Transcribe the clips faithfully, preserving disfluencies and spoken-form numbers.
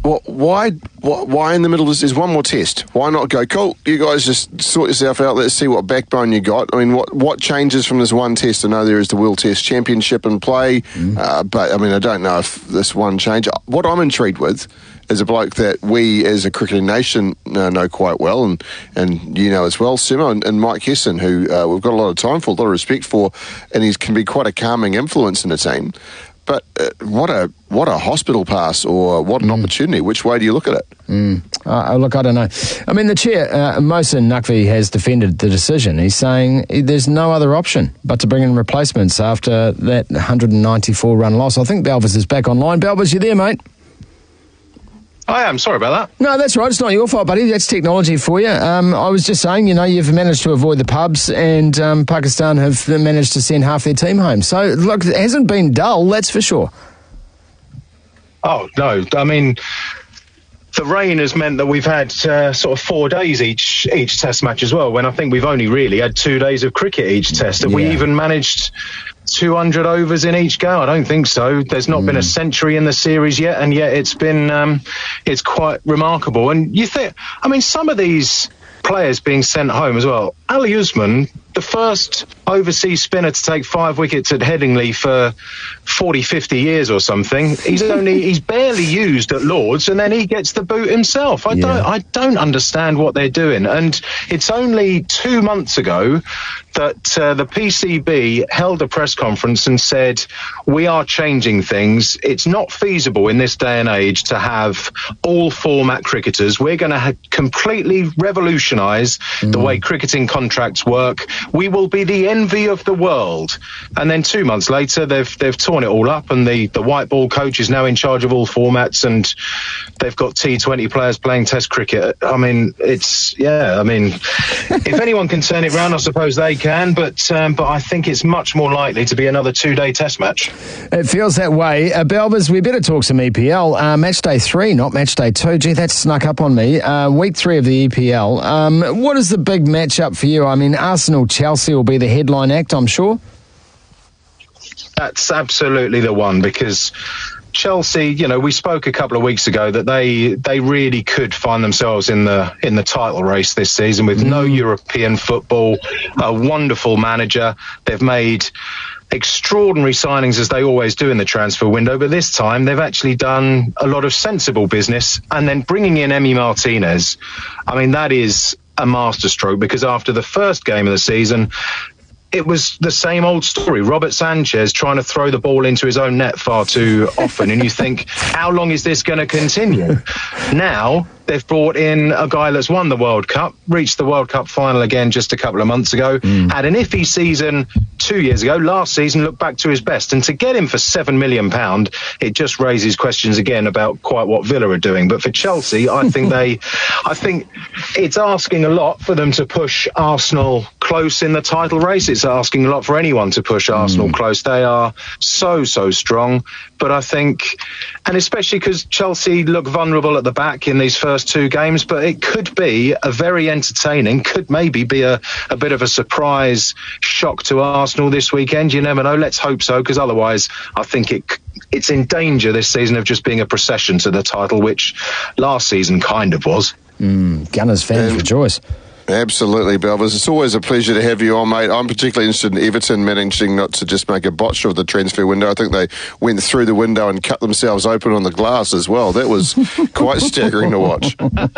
What, why, what, why in the middle of this? There's one more test. Why not go, cool, you guys just sort yourself out, let's see what backbone you got. I mean, what, what changes from this one test? I know there is the World Test Championship in play, mm. uh, but, I mean, I don't know if this one change. What I'm intrigued with is a bloke that we as a cricketing nation uh, know quite well, and, and you know as well, Simo, and, and Mike Hesson, who uh, we've got a lot of time for, a lot of respect for, and he can be quite a calming influence in the team. But uh, what a what a hospital pass, or what an mm. opportunity. Which way do you look at it? Mm. Uh, look, I don't know. I mean, the chair, uh, Mohsin Naqvi, has defended the decision. He's saying there's no other option but to bring in replacements after that one hundred ninety-four run loss. I think Belvis is back online. Belvis, you there, mate? I am. Sorry about that. No, that's right. It's not your fault, buddy. That's technology for you. Um, I was just saying, you know, you've managed to avoid the pubs, and um, Pakistan have managed to send half their team home. So, look, it hasn't been dull, that's for sure. Oh, no. I mean, the rain has meant that we've had uh, sort of four days each each test match as well, when I think we've only really had two days of cricket each test. Have yeah. we even managed two hundred overs in each go? I don't think so. There's not mm. been a century in the series yet, and yet it's been um, it's quite remarkable. And you think, I mean, some of these players being sent home as well. Ali Usman, the first overseas spinner to take five wickets at Headingley for forty, fifty years or something. He's only he's barely used at Lords, and then he gets the boot himself. I yeah. don't I don't understand what they're doing. And it's only two months ago that uh, the P C B held a press conference and said, we are changing things. It's not feasible in this day and age to have all format cricketers. We're going to ha- completely revolutionise mm. the way cricketing contracts work. We will be the envy of the world. And then two months later, they've they've torn it all up, and the, the white ball coach is now in charge of all formats, and they've got T twenty players playing Test cricket. I mean, it's, yeah, I mean, if anyone can turn it round, I suppose they can, but um, but I think it's much more likely to be another two-day Test match. It feels that way. Uh, Belvis, we better talk some E P L. Uh, match day three, not match day two. Gee, that snuck up on me. Uh, week three of the E P L. Um, what is the big match-up for you? I mean, Arsenal-Chelsea will be the headline act, I'm sure. That's absolutely the one, because Chelsea, you know, we spoke a couple of weeks ago that they they really could find themselves in the in the title race this season with mm. no European football, a wonderful manager. They've made extraordinary signings, as they always do in the transfer window, but this time they've actually done a lot of sensible business. And then bringing in Emi Martinez, I mean, that is a masterstroke, because after the first game of the season, it was the same old story. Robert Sanchez trying to throw the ball into his own net far too often. And you think, how long is this going to continue? Now, they've brought in a guy that's won the World Cup, reached the World Cup final again just a couple of months ago, mm. had an iffy season two years ago. Last season looked back to his best. And to get him for seven million pounds, it just raises questions again about quite what Villa are doing. But for Chelsea, I think they, I think it's asking a lot for them to push Arsenal close in the title race. It's asking a lot for anyone to push Arsenal mm. close. They are so, so strong. But I think, and especially because Chelsea look vulnerable at the back in these first two games, but it could be a very entertaining, could maybe be a, a bit of a surprise shock to Arsenal this weekend. You never know. Let's hope so, because otherwise I think it it's in danger this season of just being a procession to the title, which last season kind of was. Mm, Gunners fans um, rejoice. Absolutely, Belvis. It's always a pleasure to have you on, mate. I'm particularly interested in Everton managing not to just make a botch of the transfer window. I think they went through the window and cut themselves open on the glass as well. That was quite staggering to watch.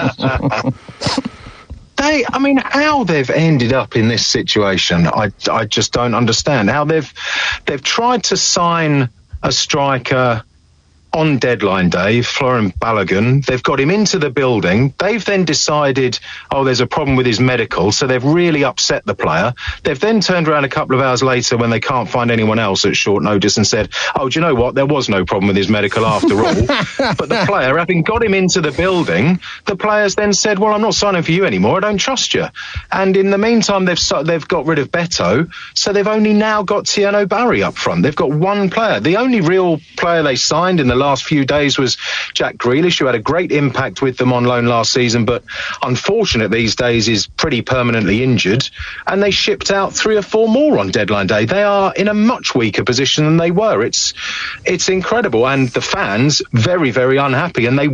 They, I mean, how they've ended up in this situation, I, I just don't understand. How they've they've tried to sign a striker on deadline day, Florian Balogun. They've got him into the building. They've then decided, oh, there's a problem with his medical, so they've really upset the player. They've then turned around a couple of hours later when they can't find anyone else at short notice and said, oh, do you know what? There was no problem with his medical after all. But the player, having got him into the building, the players then said, well, I'm not signing for you anymore. I don't trust you. And in the meantime, they've they've got rid of Beto, so they've only now got Tiano Barry up front. They've got one player. The only real player they signed in the last few days was Jack Grealish, who had a great impact with them on loan last season, but unfortunate these days is pretty permanently injured. And they shipped out three or four more on deadline day. They are in a much weaker position than they were. It's it's incredible, and the fans very, very unhappy, and they